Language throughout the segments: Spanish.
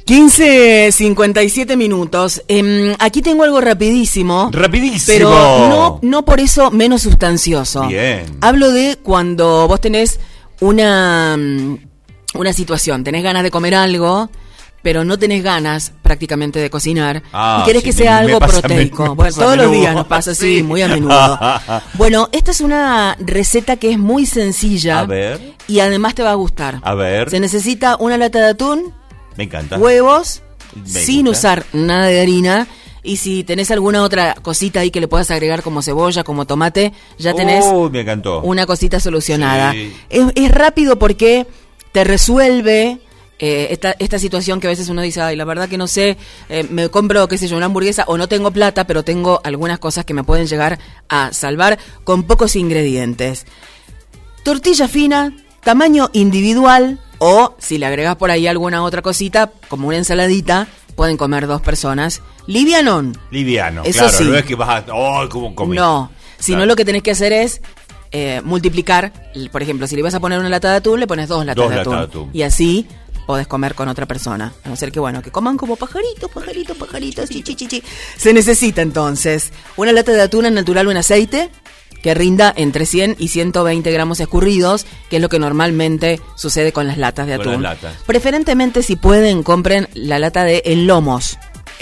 15:57 minutos. Aquí tengo algo rapidísimo. Rapidísimo. Pero no por eso menos sustancioso. Bien. Hablo de cuando vos tenés una situación, tenés ganas de comer algo, pero no tenés ganas prácticamente de cocinar, y querés que sea algo proteico. Bueno, todos los días nos pasa así, sí, muy a menudo. Bueno, esta es una receta que es muy sencilla. A ver. Y además te va a gustar. A ver. Se necesita una lata de atún. Me encanta. Huevos, sin usar nada de harina. Y si tenés alguna otra cosita ahí que le puedas agregar como cebolla, como tomate, ya tenés me encantó. Una cosita solucionada. Sí. Es rápido porque te resuelve esta situación que a veces uno dice, ay, la verdad que no sé, me compro, qué sé yo, una hamburguesa o no tengo plata, pero tengo algunas cosas que me pueden llegar a salvar con pocos ingredientes. Tortilla fina, tamaño individual, o si le agregas por ahí alguna otra cosita, como una ensaladita, pueden comer 2 personas. Liviano, eso claro, sí. No es que vas a... ¿cómo comí? No, sino lo que tenés que hacer es multiplicar. Por ejemplo, si le vas a poner una lata de atún, le pones 2 latas de atún. Y así podés comer con otra persona. A no ser que, bueno, que coman como pajaritos, chichi. Se necesita entonces una lata de atún natural o en aceite, que rinda entre 100 y 120 gramos escurridos, que es lo que normalmente sucede con las latas de atún. Preferentemente, si pueden, compren la lata de en lomos,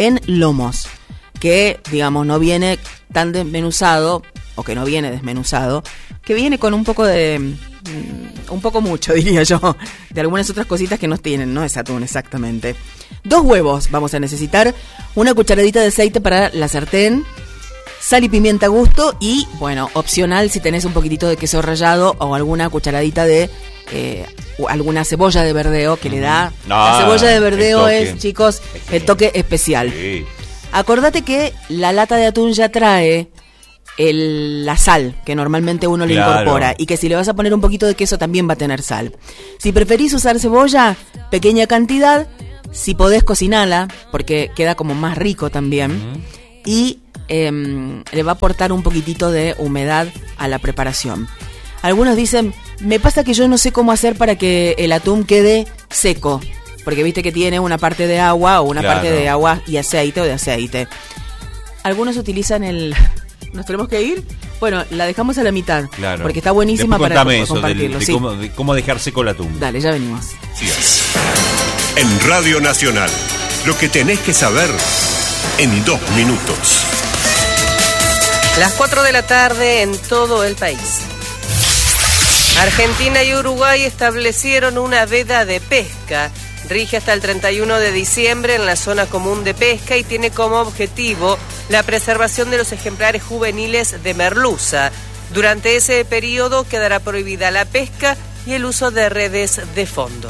que, digamos, no viene tan desmenuzado, o que no viene desmenuzado, que viene con un poco mucho, diría yo, de algunas otras cositas que no tienen, no es atún exactamente. 2 huevos vamos a necesitar, una cucharadita de aceite para la sartén, sal y pimienta a gusto y, bueno, opcional si tenés un poquitito de queso rallado o alguna cucharadita de alguna cebolla de verdeo que le da. La cebolla de verdeo es, chicos, el toque especial. Sí. Acordate que la lata de atún ya trae la sal que normalmente uno le incorpora, y que si le vas a poner un poquito de queso también va a tener sal. Si preferís usar cebolla, pequeña cantidad, si podés cocinarla, porque queda como más rico también, y le va a aportar un poquitito de humedad a la preparación. Algunos dicen, me pasa que yo no sé cómo hacer para que el atún quede seco, porque viste que tiene una parte de agua o una parte de agua y aceite o de aceite. Algunos utilizan ¿Nos tenemos que ir? Bueno, la dejamos a la mitad, porque está buenísima. Después para compartirlo. De cómo dejar seco el atún. Dale, ya venimos. Sí. En Radio Nacional, lo que tenés que saber en 2 minutos. Las 4 de la tarde en todo el país. Argentina y Uruguay establecieron una veda de pesca. Rige hasta el 31 de diciembre en la zona común de pesca y tiene como objetivo la preservación de los ejemplares juveniles de merluza. Durante ese periodo quedará prohibida la pesca y el uso de redes de fondo.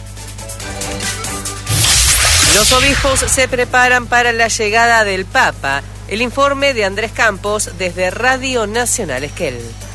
Los obispos se preparan para la llegada del Papa. El informe de Andrés Campos desde Radio Nacional Esquel.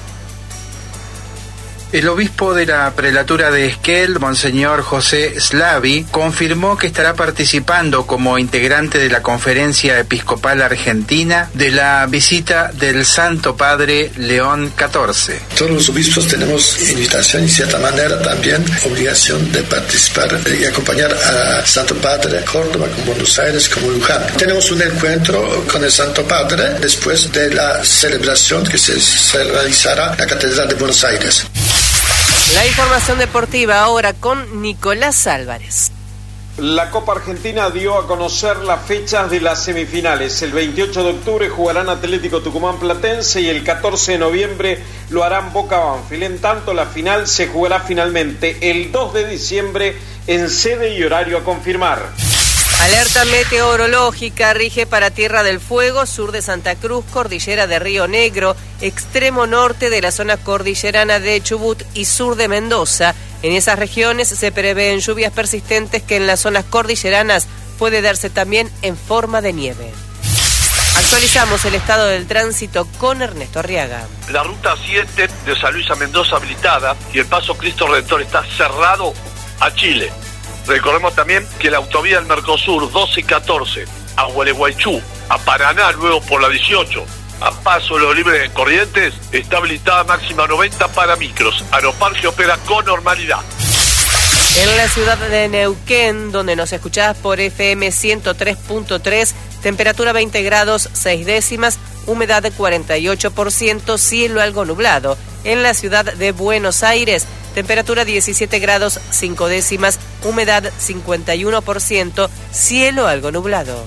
El obispo de la prelatura de Esquel, Monseñor José Slavi, confirmó que estará participando como integrante de la Conferencia Episcopal Argentina de la visita del Santo Padre León XIV. Todos los obispos tenemos invitación y, de cierta manera, también obligación de participar y acompañar a Santo Padre Córdoba, como Buenos Aires, como Luján. Tenemos un encuentro con el Santo Padre después de la celebración que se realizará en la Catedral de Buenos Aires. La información deportiva ahora con Nicolás Álvarez. La Copa Argentina dio a conocer las fechas de las semifinales. El 28 de octubre jugarán Atlético Tucumán Platense y el 14 de noviembre lo harán Boca Banfield. En tanto, la final se jugará finalmente el 2 de diciembre en sede y horario a confirmar. Alerta meteorológica rige para Tierra del Fuego, sur de Santa Cruz, cordillera de Río Negro, extremo norte de la zona cordillerana de Chubut y sur de Mendoza. En esas regiones se prevén lluvias persistentes que en las zonas cordilleranas puede darse también en forma de nieve. Actualizamos el estado del tránsito con Ernesto Arriaga. La ruta 7 de San Luis a Mendoza habilitada y el paso Cristo Redentor está cerrado a Chile. Recordemos también que la autovía del Mercosur 12 y 14 a Gualeguaychú, a Paraná, luego por la 18, a Paso de los Libres en Corrientes, está habilitada máxima 90 para micros. Aeroparque opera con normalidad. En la ciudad de Neuquén, donde nos escuchás por FM 103.3, temperatura 20 grados 6 décimas, humedad de 48%, cielo algo nublado. En la ciudad de Buenos Aires, temperatura 17 grados 5 décimas, humedad 51%, cielo algo nublado.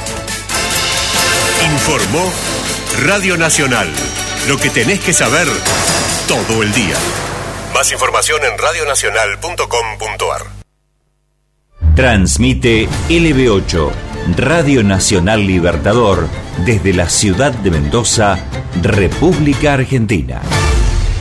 Informó Radio Nacional. Lo que tenés que saber todo el día. Más información en radionacional.com.ar. Transmite LB8, Radio Nacional Libertador, desde la ciudad de Mendoza, República Argentina.